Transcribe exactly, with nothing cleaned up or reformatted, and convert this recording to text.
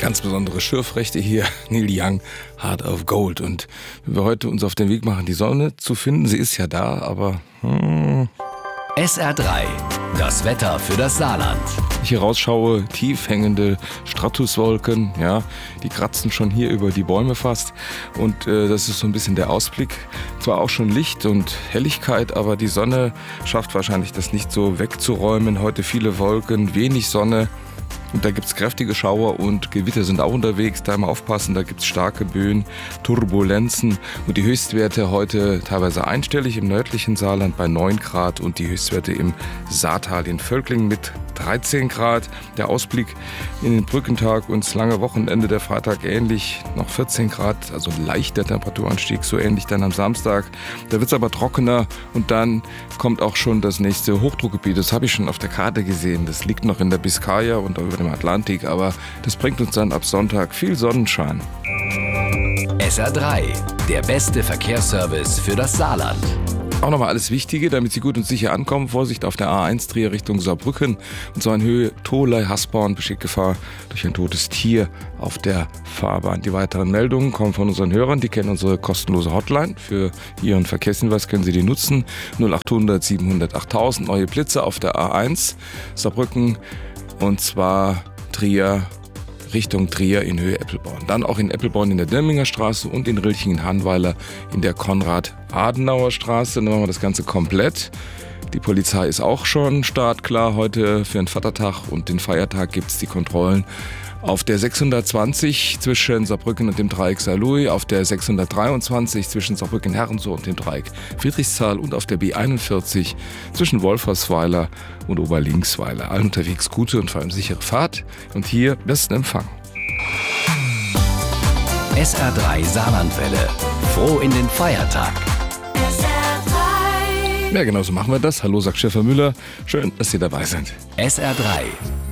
Ganz besondere Schürfrechte hier, Neil Young, Heart of Gold. Und wenn wir heute uns auf den Weg machen, die Sonne zu finden, sie ist ja da, aber... Hmm. S R drei, das Wetter für das Saarland. Ich hier rausschaue, tief hängende Stratuswolken, ja, die kratzen schon hier über die Bäume fast. Und äh, das ist so ein bisschen der Ausblick. Zwar auch schon Licht und Helligkeit, aber die Sonne schafft wahrscheinlich das nicht so wegzuräumen. Heute viele Wolken, wenig Sonne. Und da gibt es kräftige Schauer und Gewitter sind auch unterwegs. Da mal aufpassen, da gibt es starke Böen, Turbulenzen. Und die Höchstwerte heute teilweise einstellig im nördlichen Saarland bei neun Grad und die Höchstwerte im Saartal in Völklingen mit dreizehn Grad. Der Ausblick in den Brückentag und das lange Wochenende, der Freitag ähnlich, noch vierzehn Grad, also leichter Temperaturanstieg, so ähnlich dann am Samstag. Da wird es aber trockener und dann kommt auch schon das nächste Hochdruckgebiet. Das habe ich schon auf der Karte gesehen. Das liegt noch in der Biskaya und auch über dem Atlantik, aber das bringt uns dann ab Sonntag viel Sonnenschein. S R drei, der beste Verkehrsservice für das Saarland. Auch nochmal alles Wichtige, damit Sie gut und sicher ankommen. Vorsicht auf der A eins Trier Richtung Saarbrücken. Und zwar in Höhe Tholey-Hasborn besteht Gefahr durch ein totes Tier auf der Fahrbahn. Die weiteren Meldungen kommen von unseren Hörern. Die kennen unsere kostenlose Hotline. Für Ihren Verkehrshinweis können Sie die nutzen. null acht hundert siebenhundert achttausend. Neue Blitze auf der A eins Saarbrücken. Und zwar Trier Richtung Trier in Höhe Eppelborn. Dann auch in Eppelborn in der Dirminger Straße und in Rilchingen-Hanweiler in der Konrad-Adenauer-Straße. Dann machen wir das Ganze komplett. Die Polizei ist auch schon startklar. Heute für den Vatertag und den Feiertag gibt es die Kontrollen auf der sechshundertzwanzig zwischen Saarbrücken und dem Dreieck Saarlouis, auf der sechshundertdreiundzwanzig zwischen Saarbrücken-Herrensoh und dem Dreieck Friedrichsthal und auf der B einundvierzig zwischen Wolfersweiler und Oberlinksweiler. Allen unterwegs gute und vor allem sichere Fahrt und hier besten Empfang. S R drei Saarlandwelle. Froh in den Feiertag. S R drei. Ja, genau so machen wir das. Hallo, sagt Stefan Müller. Schön, dass Sie dabei sind. S R drei,